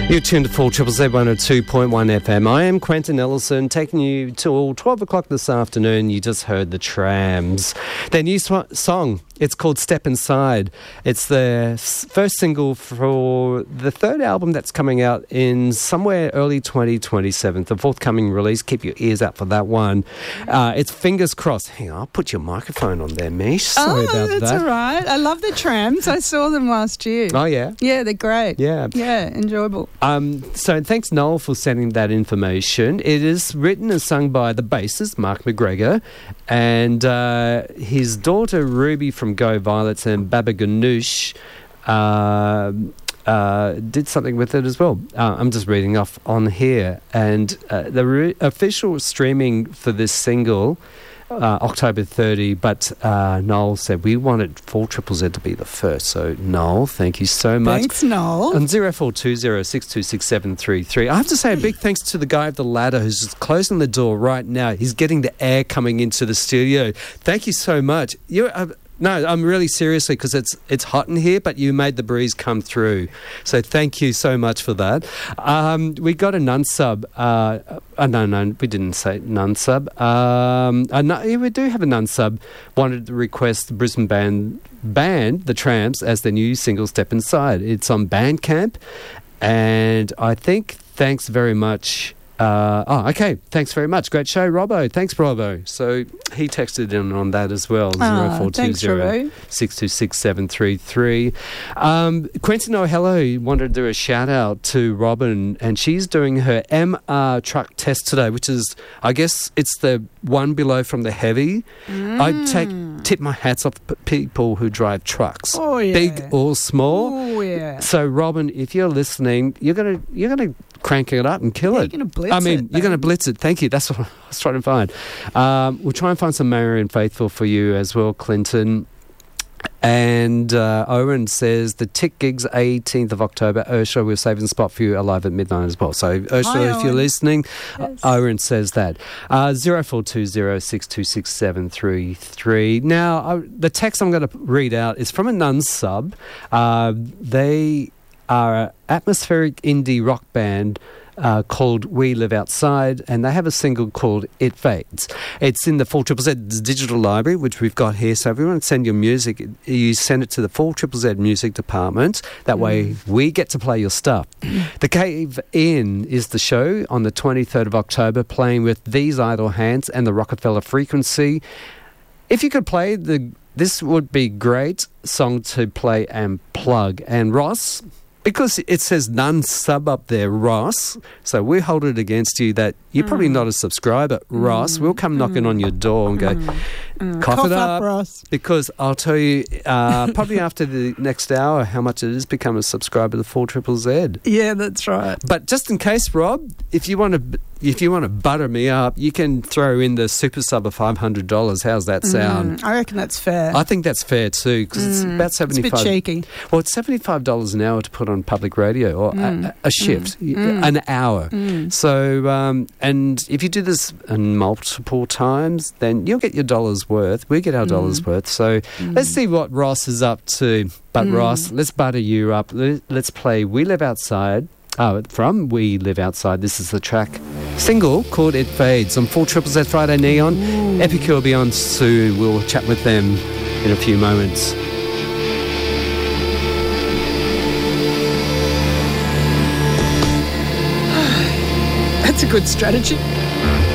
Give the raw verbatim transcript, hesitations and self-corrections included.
You're tuned to four Z Z one oh two point one F M. I am Quentin Ellison, taking you till twelve o'clock this afternoon. You just heard the Trams. Their new sw- song, it's called Step Inside. It's the s- first single for the third album that's coming out in somewhere early twenty twenty-seven. The forthcoming release. Keep your ears out for that one. Uh, it's Fingers Crossed. Hang on, I'll put your microphone on there, Mish. Sorry oh, about that's that. That's all right. I love the Trams. I saw them last year. Oh, yeah? Yeah, they're great. Yeah. Yeah, enjoyable. Um, so thanks, Noel, for sending that information. It is written and sung by the bassist, Mark McGregor, and uh, his daughter, Ruby from Go Violets, and Baba Ganoush uh, uh, did something with it as well. Uh, I'm just reading off on here. And uh, the re- official streaming for this single... Uh, October thirtieth, but uh, Noel said we wanted four Z Z to be the first. So, Noel, thank you so much. Thanks, Noel. On zero four two zero six two six seven three three. I have to say a big thanks to the guy at the ladder who's just closing the door right now. He's getting the air coming into the studio. Thank you so much. You're... Uh, No, I'm really seriously, because it's it's hot in here, but you made the breeze come through. So thank you so much for that. Um, we got a nun sub. Uh, uh, no, no, we didn't say nun sub. Um, uh, no, yeah, we do have a nun sub. Wanted to request the Brisbane band, band, The Tramps, as their new single, Step Inside. It's on Bandcamp. And I think, thanks very much... Uh, oh, okay. Thanks very much. Great show, Robbo. Thanks, Robbo. So he texted in on that as well. Oh, thanks, Robbo. six two six seven three three. Um, Quentin O'Hello wanted to do a shout out to Robin, and she's doing her M R truck test today, which is, I guess, it's the one below from the heavy. Mm. I take tip my hats off to people who drive trucks, oh, yeah. big or small. Oh yeah. So, Robin, if you're listening, you're gonna you're gonna crank it up and kill yeah, it. You're gonna blitz I mean, it, you're going to blitz it. Thank you. That's what I was trying to find. Um, we'll try and find some Marion Faithful for you as well, Clinton. And uh, Owen says the Tick gigs eighteenth of October. Ursula, we're saving the spot for you alive at midnight as well. So, Ursula, Hi, if you're Owen. listening, Yes. uh, Owen says that. Uh, zero four two zero six two six seven three three. Now, uh, the text I'm going to read out is from a nun sub. Uh, they are an atmospheric indie rock band Uh, called We Live Outside, and they have a single called It Fades. It's in the four Z Z digital library, which we've got here, so if you want to send your music, you send it to the four Z Z music department. That mm. way we get to play your stuff. The Cave Inn is the show on the twenty-third of October, playing with These Idle Hands and the Rockefeller Frequency. If you could play, the this would be great song to play and plug. And Ross... because it says none sub up there, Ross, so we hold it against you that you're mm. probably not a subscriber, Ross. Mm. We'll come knocking mm. on your door and go, mm. Mm. cough, cough it up, up, Ross. Because I'll tell you, uh, probably after the next hour, how much it is become a subscriber to four Z Z. Yeah, that's right. But just in case, Rob, if you want to... If you want to butter me up, you can throw in the super sub of five hundred dollars. How's that sound? Mm, I reckon that's fair. I think that's fair too, because mm, it's about seventy-five dollars. It's a bit cheeky. Well, it's seventy-five dollars an hour to put on public radio, or mm, a, a shift, mm, an hour. Mm. So, um, and if you do this multiple times, then you'll get your dollar's worth. We get our mm. dollar's worth. So mm. let's see what Ross is up to. But mm. Ross, let's butter you up. Let's play We Live Outside. Oh, from We Live Outside. This is the track single called It Fades on four Z Z Friday Neon. Ooh. Epicure will be on soon. We'll chat with them in a few moments. That's a good strategy.